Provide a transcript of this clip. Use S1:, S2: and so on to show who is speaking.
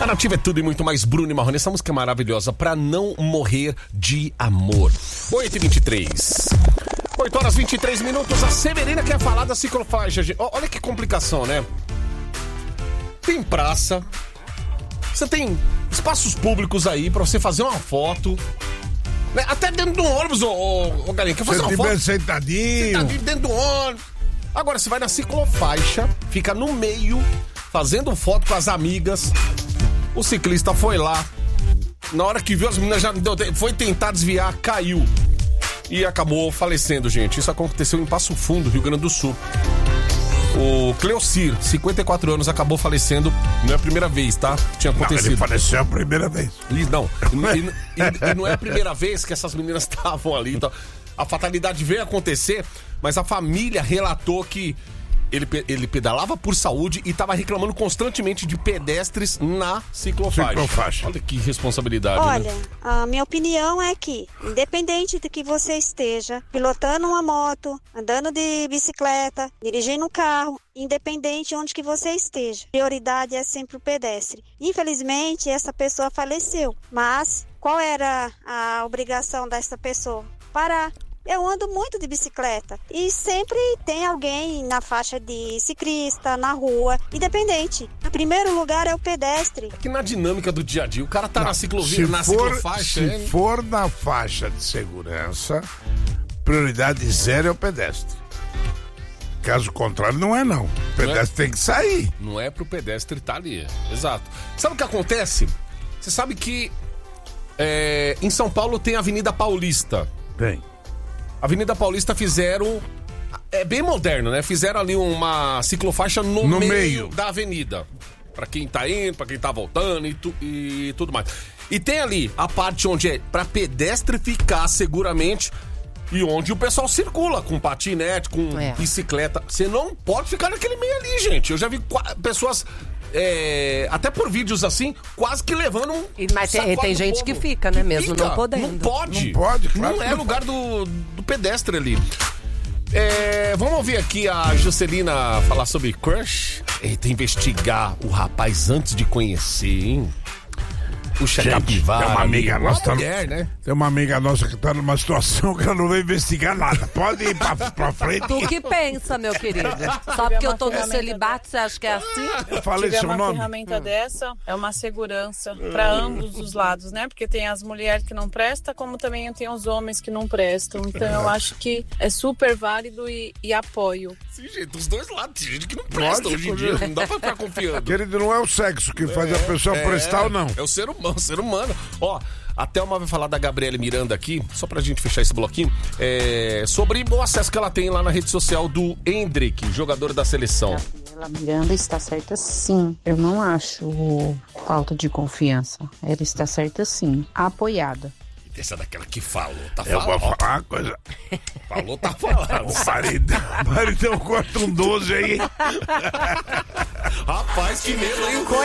S1: A Nativa é tudo e muito mais. Bruno e Marrone, essa música é maravilhosa pra não morrer de amor. 8h23. 8h23. A Severina quer falar da ciclofaixa. Olha que complicação, né? Tem praça, você tem espaços públicos aí pra você fazer uma foto, né? Até dentro do ônibus, ô Galinha, quer fazer uma foto?
S2: Sentadinho
S1: dentro do ônibus. Agora você vai na ciclofaixa, fica no meio, fazendo foto com as amigas. O ciclista foi lá, na hora que viu as meninas já foi tentar desviar, caiu e acabou falecendo, gente. Isso aconteceu em Passo Fundo, Rio Grande do Sul. O Cleocir, 54 anos, acabou falecendo. Não é a primeira vez, tá? Tinha acontecido.
S2: Ele faleceu a primeira vez.
S1: Não. E não é a primeira vez que essas meninas estavam ali. Então, a fatalidade veio acontecer, mas a família relatou que ele pedalava por saúde e estava reclamando constantemente de pedestres na ciclofaixa. Olha que responsabilidade.
S3: Olha,
S1: né?
S3: A minha opinião é que, independente de que você esteja pilotando uma moto, andando de bicicleta, dirigindo um carro, independente de onde que você esteja, prioridade é sempre o pedestre. Infelizmente, essa pessoa faleceu, mas qual era a obrigação dessa pessoa? Parar. Eu ando muito de bicicleta e sempre tem alguém na faixa de ciclista, na rua, independente. O primeiro lugar é o pedestre.
S1: Que na dinâmica do dia a dia, o cara tá na ciclovia, ciclofaixa.
S2: Se for na faixa de segurança, prioridade zero é o pedestre. Caso contrário, não é não. O pedestre tem que sair.
S1: Não é pro pedestre estar ali, exato. Sabe o que acontece? Você sabe que em São Paulo tem a Avenida Paulista.
S2: Tem.
S1: A Avenida Paulista fizeram... É bem moderno, né? Fizeram ali uma ciclofaixa no meio da avenida. Pra quem tá indo, pra quem tá voltando e tudo mais. E tem ali a parte onde é pra pedestre ficar seguramente e onde o pessoal circula com patinete, com bicicleta. Você não pode ficar naquele meio ali, gente. Eu já vi pessoas... até por vídeos assim, quase que levando um.
S4: Mas tem gente que fica, né? Mesmo não podendo.
S1: Não pode.
S2: Não pode,
S1: claro. Não é lugar do pedestre ali. Vamos ouvir aqui a Juscelina falar sobre crush. Eita, investigar o rapaz antes de conhecer, hein? Puxa, capivara.
S2: Tem uma amiga nossa,
S1: mulher, né?
S2: Tem uma amiga nossa que tá numa situação que ela não vai investigar nada. Pode ir pra frente.
S4: Tu que pensa, meu querido? Só porque eu tô no celibato, você acha que é assim?
S2: Eu falei seu nome.
S5: Uma ferramenta dessa é uma segurança para ambos os lados, né? Porque tem as mulheres que não prestam, como também tem os homens que não prestam. Então eu acho que é super válido e apoio.
S1: Sim, gente, dos dois lados. Tem gente que não presta hoje em dia. Não dá pra ficar confiando.
S2: Querido, não é o sexo que faz a pessoa prestar ou não.
S1: É o ser humano. Ó, a Thelma vai falar da Gabriele Miranda aqui, só pra gente fechar esse bloquinho, sobre o acesso que ela tem lá na rede social do Hendrick, jogador da seleção.
S6: Gabriela Miranda está certa sim. Eu não acho falta de confiança. Ela está certa sim. Apoiada.
S1: Essa daquela que falou, tá
S2: falando. Eu vou falar uma coisa.
S1: Falou, tá falando.
S2: O maridão corta um 12 aí.
S1: Rapaz, que medo, hein?